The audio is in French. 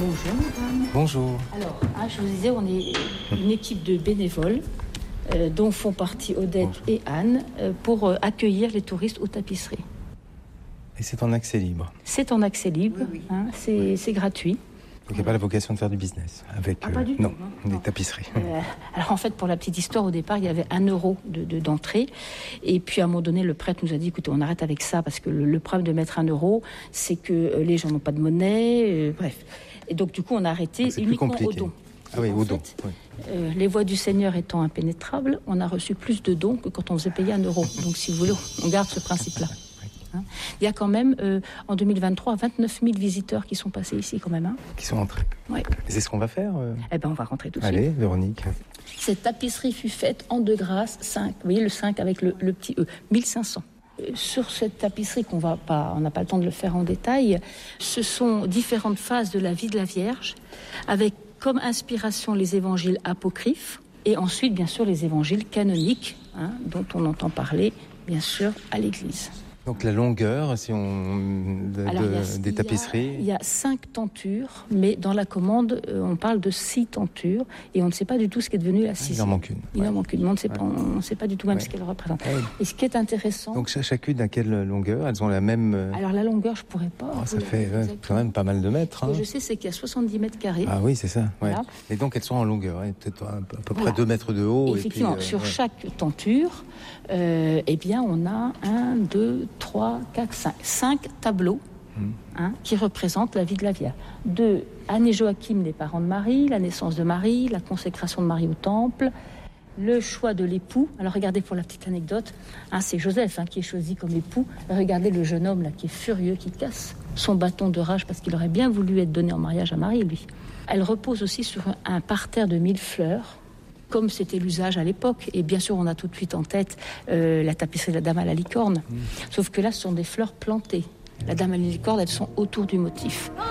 Bonjour madame. Bonjour. Alors, je vous disais, on est une équipe de bénévoles dont font partie Odette et Anne pour accueillir les touristes aux tapisseries. Et c'est en accès libre? C'est en accès libre, oui. C'est gratuit. Donc il n'y a pas la vocation de faire du business avec pas du tout, non, des tapisseries. Alors en fait, pour la petite histoire, au départ, il y avait 1 euro d'entrée. Et puis à un moment donné, le prêtre nous a dit, écoutez, on arrête avec ça, parce que le problème de mettre 1 euro, c'est que les gens n'ont pas de monnaie, bref. Et donc du coup, on a arrêté uniquement au don. Ah oui, au don. Les voies du Seigneur étant impénétrables, on a reçu plus de dons que quand on faisait payer 1 euro. Donc si vous voulez, on garde ce principe-là. Il y a quand même, en 2023, 29 000 visiteurs qui sont passés ici quand même. Qui sont entrés. Oui. C'est ce qu'on va faire On va rentrer tout de suite. Allez, Véronique. Cette tapisserie fut faite en 2 grâces, 5. Vous voyez le 5 avec le petit E, 1500. Sur cette tapisserie on n'a pas le temps de le faire en détail, ce sont différentes phases de la vie de la Vierge, avec comme inspiration les évangiles apocryphes, et ensuite, bien sûr, les évangiles canoniques, dont on entend parler, bien sûr, à l'Église. Donc la longueur, des tapisseries. Il y a 5 tentures, mais dans la commande, on parle de 6 tentures, et on ne sait pas du tout ce qui est devenu la 6e. Il en manque une. Il en manque une, mais on ne sait pas du tout même ce qu'elle représente. Ouais. Et ce qui est intéressant... Donc chacune à quelle longueur? Elles ont la même... Alors la longueur, je ne pourrais pas... ça fait quand même pas mal de mètres. Ce que je sais, c'est qu'il y a 70 mètres carrés. Ah oui, c'est ça. Ouais. Voilà. Et donc elles sont en longueur, peut-être à peu près 2 mètres de haut. Et effectivement, sur chaque tenture, on a 1, 2, 3, 4, 5 tableaux qui représentent la vie de la Vierge. De Anne et Joachim, les parents de Marie, la naissance de Marie, la consécration de Marie au temple, le choix de l'époux. Alors regardez pour la petite anecdote, c'est Joseph qui est choisi comme époux. Regardez le jeune homme là qui est furieux, qui casse son bâton de rage parce qu'il aurait bien voulu être donné en mariage à Marie, lui. Elle repose aussi sur un parterre de 1000 fleurs, comme c'était l'usage à l'époque. Et bien sûr, on a tout de suite en tête la tapisserie de la Dame à la licorne. Sauf que là, ce sont des fleurs plantées. La Dame à la licorne, elles sont autour du motif.